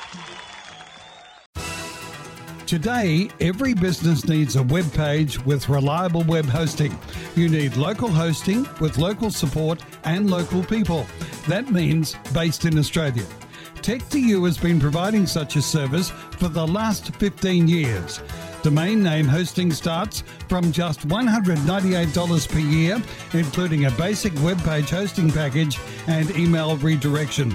Today, every business needs a web page with reliable web hosting. You need local hosting with local support and local people. That means based in Australia. Tech2U has been providing such a service for the last 15 years. Domain name hosting starts from just $198 per year, including a basic web page hosting package and email redirection.